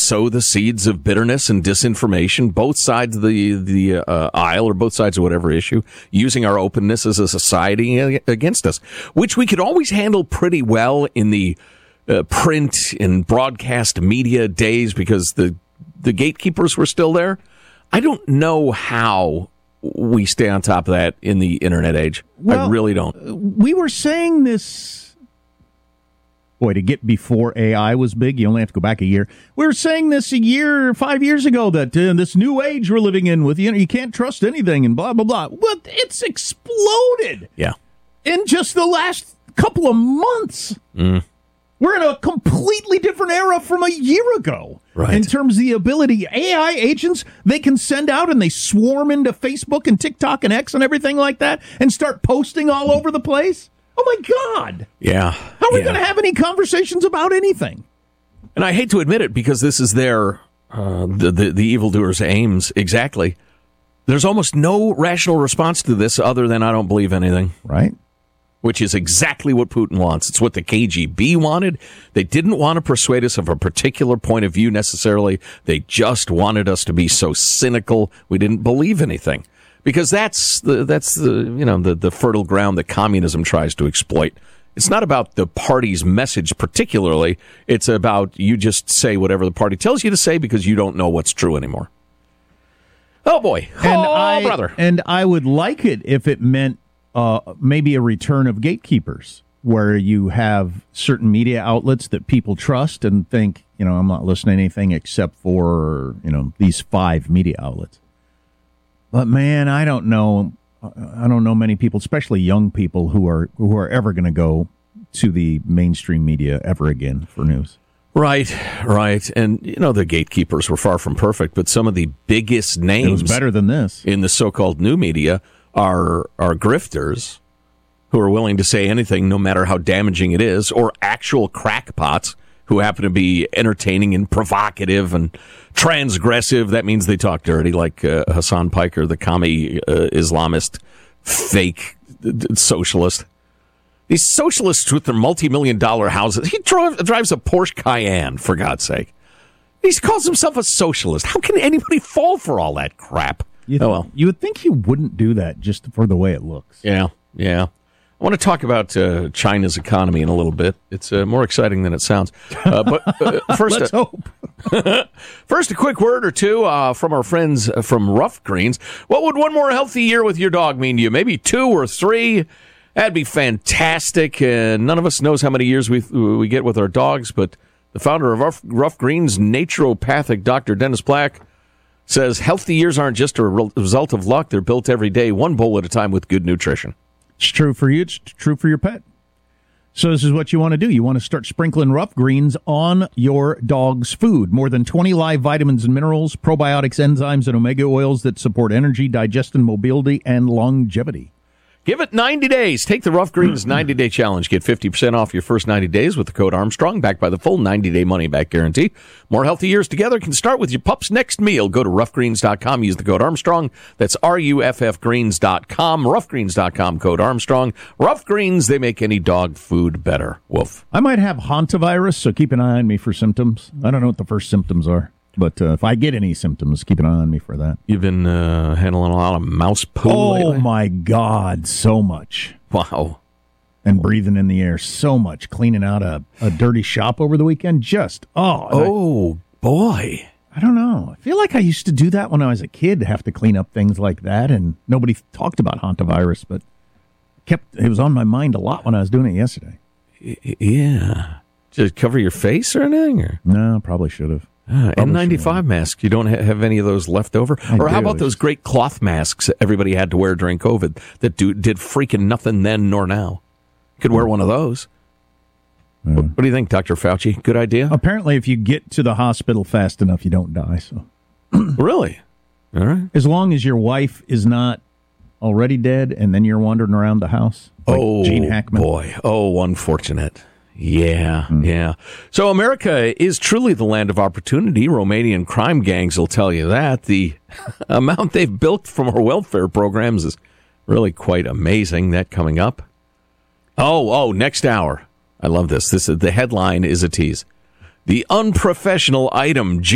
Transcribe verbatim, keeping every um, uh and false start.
sow the seeds of bitterness and disinformation, both sides of the, the uh, aisle or both sides of whatever issue, using our openness as a society against us, which we could always handle pretty well in the uh, print and broadcast media days because the, the gatekeepers were still there. I don't know how we stay on top of that in the internet age. Well, I really don't. We were saying this... Boy, to get before A I was big, you only have to go back a year. We were saying this a year, five years ago, that uh, this new age we're living in with, you know, you can't trust anything and blah, blah, blah. Well, it's exploded. Yeah. In just the last couple of months. Mm. We're in a completely different era from a year ago. Right. In terms of the ability, A I agents, they can send out and they swarm into Facebook and TikTok and X and everything like that and start posting all over the place. Oh, my God. Yeah. How are we yeah. going to have any conversations about anything? And I hate to admit it because this is their, uh, the, the, the evildoers' aims exactly. There's almost no rational response to this other than I don't believe anything. Right. Which is exactly what Putin wants. It's what the K G B wanted. They didn't want to persuade us of a particular point of view necessarily. They just wanted us to be so cynical we didn't believe anything. Because that's the that's the you know the, the fertile ground that communism tries to exploit. It's not about the party's message particularly. It's about you just say whatever the party tells you to say because you don't know what's true anymore. Oh boy, and oh I, brother, and I would like it if it meant uh, maybe a return of gatekeepers, where you have certain media outlets that people trust and think, you know, I'm not listening to anything except for you know these five media outlets. But man, I don't know. I don't know many people, especially young people, who are who are ever going to go to the mainstream media ever again for news. Right, right, and you know the gatekeepers were far from perfect, but some of the biggest names it was better than this in the so-called new media are are grifters who are willing to say anything, no matter how damaging it is, or actual crackpots who happen to be entertaining and provocative and transgressive. That means they talk dirty, like uh, Hassan Piker, the commie uh, Islamist, fake uh, socialist. These socialists with their multi-million dollar houses. He drive, drives a Porsche Cayenne, for God's sake. He calls himself a socialist. How can anybody fall for all that crap? You th- oh, well. You would think he wouldn't do that just for the way it looks. Yeah, yeah. I want to talk about uh, China's economy in a little bit. It's uh, more exciting than it sounds. Uh, but uh, first, Let's uh, hope. first, a quick word or two uh, from our friends from Rough Greens. What would one more healthy year with your dog mean to you? Maybe two or three? That'd be fantastic. Uh, none of us knows how many years we we get with our dogs, but the founder of Rough, Rough Greens, naturopathic Doctor Dennis Black, says healthy years aren't just a re- result of luck. They're built every day, one bowl at a time with good nutrition. It's true for you. It's true for your pet. So this is what you want to do. You want to start sprinkling Rough Greens on your dog's food. More than twenty live vitamins and minerals, probiotics, enzymes, and omega oils that support energy, digestion, mobility, and longevity. Give it ninety days. Take the Rough Greens ninety-day challenge. Get fifty percent off your first ninety days with the code Armstrong, backed by the full ninety-day money-back guarantee. More healthy years together can start with your pup's next meal. Go to rough greens dot com. Use the code Armstrong. That's R U F F greens dot com. rough greens dot com, code Armstrong. Rough Greens, they make any dog food better. Woof. I might have hantavirus, so keep an eye on me for symptoms. I don't know what the first symptoms are. But uh, if I get any symptoms, keep an eye on me for that. You've been uh, handling a lot of mouse poo Oh, lately? my God, so much. Wow. And breathing in the air so much. Cleaning out a, a dirty shop over the weekend. Just, oh. Oh, I, boy. I don't know. I feel like I used to do that when I was a kid, to have to clean up things like that. And nobody talked about hantavirus, but kept it was on my mind a lot when I was doing it yesterday. Yeah. Did it cover your face or anything? Or? No, probably should have. Uh, N ninety-five mask. You don't ha- have any of those left over? I or how do. about those great cloth masks that everybody had to wear during COVID that do, did freaking nothing then nor now? You could wear one of those. Yeah. What, what do you think, Doctor Fauci? Good idea? Apparently, if you get to the hospital fast enough, you don't die. So, Really? All right. as long as your wife is not already dead and then you're wandering around the house, like oh, Gene Hackman. boy. Oh, unfortunate. Yeah, Mm. yeah. So America is truly the land of opportunity. Romanian crime gangs will tell you that. The amount they've built from our welfare programs is really quite amazing. That coming up. Oh, oh, next hour. I love this. This is, the headline is a tease. The unprofessional item